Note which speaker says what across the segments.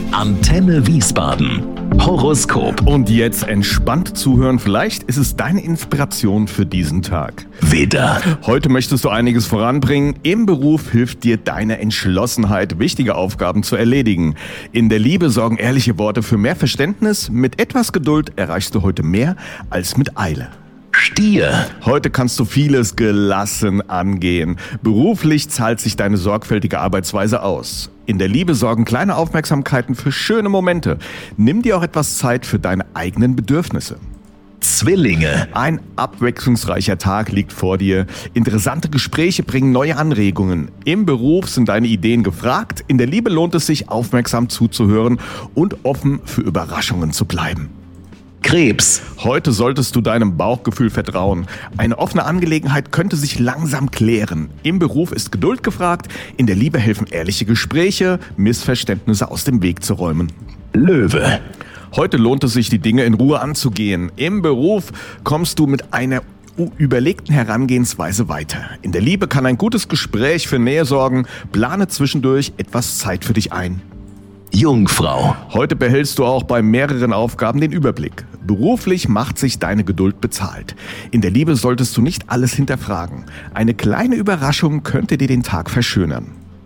Speaker 1: Antenne Wiesbaden. Horoskop.
Speaker 2: Und jetzt entspannt zuhören, vielleicht ist es deine Inspiration für diesen Tag.
Speaker 1: Widder.
Speaker 2: Heute möchtest du einiges voranbringen. Im Beruf hilft dir deine Entschlossenheit, wichtige Aufgaben zu erledigen. In der Liebe sorgen ehrliche Worte für mehr Verständnis. Mit etwas Geduld erreichst du heute mehr als mit Eile.
Speaker 1: Stier.
Speaker 2: Heute kannst du vieles gelassen angehen. Beruflich zahlt sich deine sorgfältige Arbeitsweise aus. In der Liebe sorgen kleine Aufmerksamkeiten für schöne Momente. Nimm dir auch etwas Zeit für deine eigenen Bedürfnisse.
Speaker 1: Zwillinge.
Speaker 2: Ein abwechslungsreicher Tag liegt vor dir. Interessante Gespräche bringen neue Anregungen. Im Beruf sind deine Ideen gefragt. In der Liebe lohnt es sich, aufmerksam zuzuhören und offen für Überraschungen zu bleiben.
Speaker 1: Krebs.
Speaker 2: Heute solltest du deinem Bauchgefühl vertrauen. Eine offene Angelegenheit könnte sich langsam klären. Im Beruf ist Geduld gefragt. In der Liebe helfen ehrliche Gespräche, Missverständnisse aus dem Weg zu räumen.
Speaker 1: Löwe.
Speaker 2: Heute lohnt es sich, die Dinge in Ruhe anzugehen. Im Beruf kommst du mit einer überlegten Herangehensweise weiter. In der Liebe kann ein gutes Gespräch für Nähe sorgen. Plane zwischendurch etwas Zeit für dich ein.
Speaker 1: Jungfrau.
Speaker 2: Heute behältst du auch bei mehreren Aufgaben den Überblick. Beruflich macht sich deine Geduld bezahlt. In der Liebe solltest du nicht alles hinterfragen. Eine kleine Überraschung könnte dir den Tag verschönern.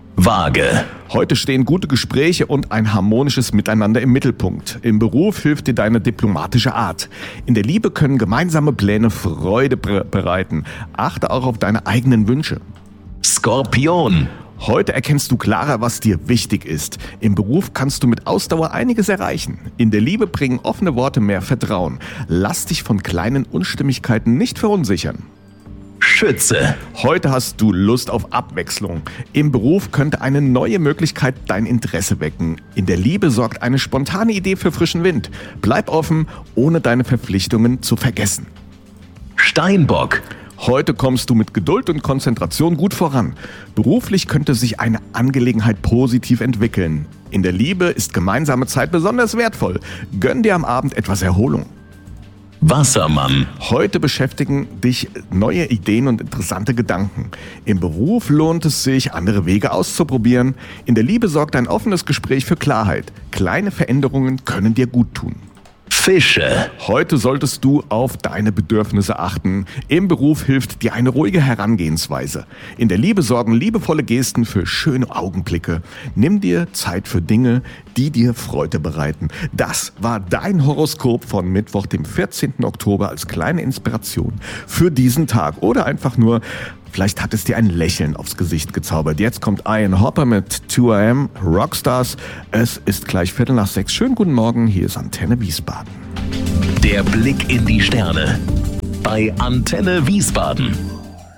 Speaker 1: Waage.
Speaker 2: Heute stehen gute Gespräche und ein harmonisches Miteinander im Mittelpunkt. Im Beruf hilft dir deine diplomatische Art. In der Liebe können gemeinsame Pläne Freude bereiten. Achte auch auf deine eigenen Wünsche.
Speaker 1: Skorpion.
Speaker 2: Heute erkennst du klarer, was dir wichtig ist. Im Beruf kannst du mit Ausdauer einiges erreichen. In der Liebe bringen offene Worte mehr Vertrauen. Lass dich von kleinen Unstimmigkeiten nicht verunsichern.
Speaker 1: Schütze.
Speaker 2: Heute hast du Lust auf Abwechslung. Im Beruf könnte eine neue Möglichkeit dein Interesse wecken. In der Liebe sorgt eine spontane Idee für frischen Wind. Bleib offen, ohne deine Verpflichtungen zu vergessen.
Speaker 1: Steinbock.
Speaker 2: Heute kommst du mit Geduld und Konzentration gut voran. Beruflich könnte sich eine Angelegenheit positiv entwickeln. In der Liebe ist gemeinsame Zeit besonders wertvoll. Gönn dir am Abend etwas Erholung.
Speaker 1: Wassermann.
Speaker 2: Heute beschäftigen dich neue Ideen und interessante Gedanken. Im Beruf lohnt es sich, andere Wege auszuprobieren. In der Liebe sorgt ein offenes Gespräch für Klarheit. Kleine Veränderungen können dir gut tun.
Speaker 1: Fische.
Speaker 2: Heute solltest du auf deine Bedürfnisse achten. Im Beruf hilft dir eine ruhige Herangehensweise. In der Liebe sorgen liebevolle Gesten für schöne Augenblicke. Nimm dir Zeit für Dinge, die dir Freude bereiten. Das war dein Horoskop von Mittwoch, dem 14. Oktober als kleine Inspiration für diesen Tag. Oder einfach nur, vielleicht hat es dir ein Lächeln aufs Gesicht gezaubert. Jetzt kommt Ian Hopper mit 2am Rockstars. Es ist gleich 5:45. Schönen guten Morgen, hier ist Antenne Wiesbaden.
Speaker 1: Der Blick in die Sterne. Bei Antenne Wiesbaden.